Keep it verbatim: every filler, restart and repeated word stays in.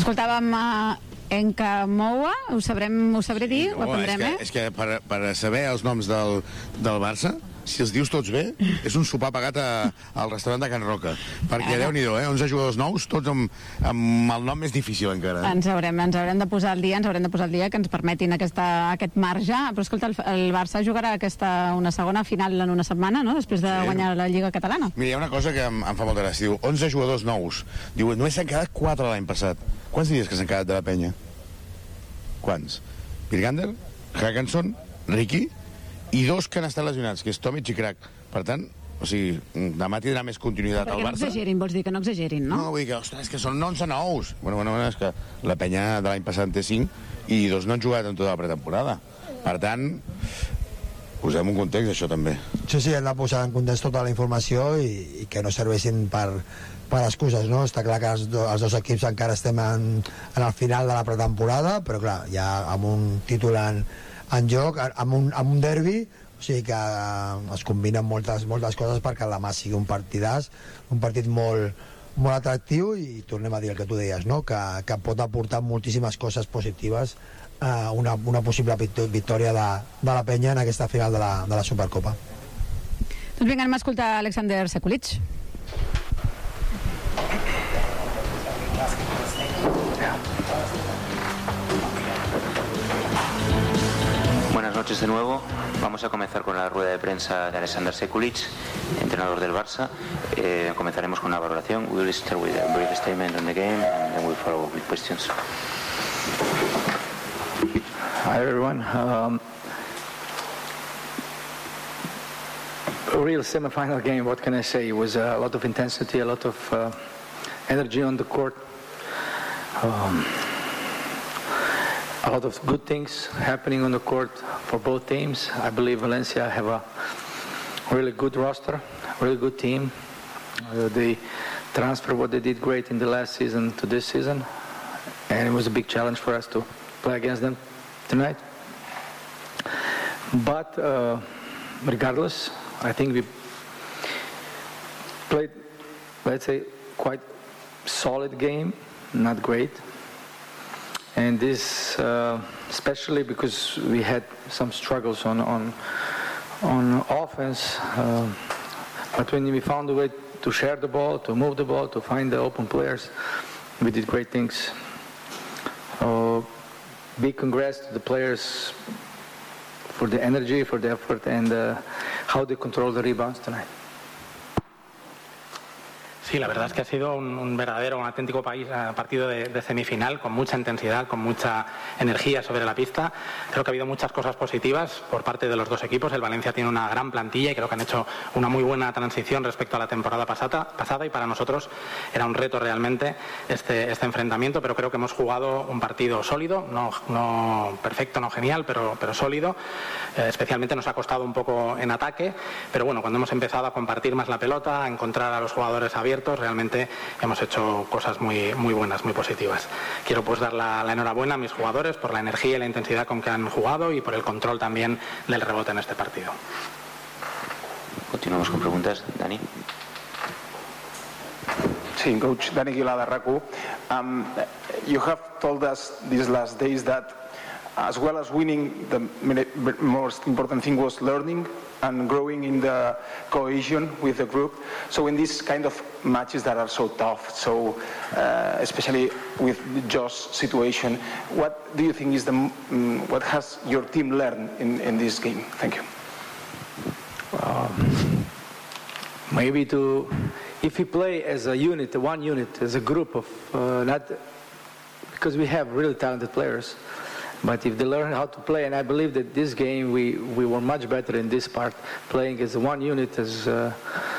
Escoltàvem a Encamoua, ho sabrem, ho sabré dir, Sí, ho aprendrem, és que, eh? és que per, per saber els noms del, del Barça, si els dius tots bé, és un sopar pagat a, al restaurant de Can Roca. Perquè, Ah. Déu-n'hi-do, eh? onze jugadors nous, tots amb, amb el nom més difícil encara. Eh? Ens haurem, ens haurem de posar al dia, ens haurem de posar al dia que ens permetin aquesta, aquest marge. Però escolta, el, el Barça jugarà aquesta, una segona final en una setmana, no?, després de Sí. guanyar la Lliga Catalana. Mira, hi ha una cosa que em, em fa molta gràcia. Diu, onze jugadors nous. Diu, només s'han quedat quatre l'any passat. Quants diries que s'han quedat de la penya? Quants? Virgander, Hackinson, Ricky, i dos que han estat lesionats, que és Tomic i Crac. Per tant, o sigui, demà tindrà més continuïtat al Perquè no Barça. exagerin, vols dir que no exagerin, no? No, vull dir que, ostres, és que són onze nous. Bueno, bueno, bueno, és que la penya de l'any passat en té cinc i dos no han jugat en tota la pretemporada. Per tant, posem un context, això també. Sí, sí, hem de posar en context tota la informació i, i que no serveixin per, per excuses, no? Està clar que els, do, els dos equips encara estem en, en el final de la pretemporada, però clar, ja amb un títol en, en joc, amb un, amb un derbi, o sigui que eh, es combinen moltes, moltes coses perquè demà sigui un partidàs, un partit molt, molt atractiu i tornem a dir el que tu deies, no? que, que pot aportar moltíssimes coses positives a eh, una, una possible victòria de, de la penya en aquesta final de la, de la Supercopa. Doncs vinga, anem a escoltar Alexander Sekulic. Buenas noches de nuevo. Vamos a comenzar con la rueda de prensa de Alexander Sekulic, entrenador del Barça. Eh, comenzaremos con una valoración. We will start with a brief statement on the game and then we'll follow with questions. Hi everyone. Um, a real semi-final game. What can I say? It was a lot of intensity, a lot of uh, energy on the court. Um, A lot of good things happening on the court for both teams. I believe Valencia have a really good roster, really good team. Uh, they transfer what they did great in the last season to this season, and it was a big challenge for us to play against them tonight. But uh, regardless, I think we played, let's say, quite solid game, not great. And this, uh, especially because we had some struggles on on on offense, uh, but when we found a way to share the ball, to move the ball, to find the open players, we did great things. Uh, big congrats to the players for the energy, for the effort, and uh, how they control the rebounds tonight. Sí, la verdad es que ha sido un, un verdadero, un auténtico país, uh, partido de, de semifinal, con mucha intensidad, con mucha energía sobre la pista. Creo que ha habido muchas cosas positivas por parte de los dos equipos. El Valencia tiene una gran plantilla y creo que han hecho una muy buena transición respecto a la temporada pasada, pasada y para nosotros era un reto realmente este, este enfrentamiento, pero creo que hemos jugado un partido sólido, no, no perfecto, no genial, pero, pero sólido. Eh, especialmente nos ha costado un poco en ataque, pero bueno, cuando hemos empezado a compartir más la pelota, a encontrar a los jugadores abiertos, realmente hemos hecho cosas muy, muy buenas, muy positivas. Quiero pues dar la, la enhorabuena a mis jugadores por la energía y la intensidad con que han jugado y por el control también del rebote en este partido. Continuamos con preguntas. Dani. Sí, coach Dani Aguilar de RAC u. Um, you have told us these last days that as well as winning, the most important thing was learning and growing in the cohesion with the group. So in these kind of matches that are so tough, so uh, especially with Josh's situation, what do you think is the um, what has your team learned in, in this game? Thank you. Um, maybe to, if we play as a unit, one unit, as a group of, uh, not, because we have really talented players, but if they learn how to play, and I believe that this game we, we were much better in this part, playing as one unit, as uh,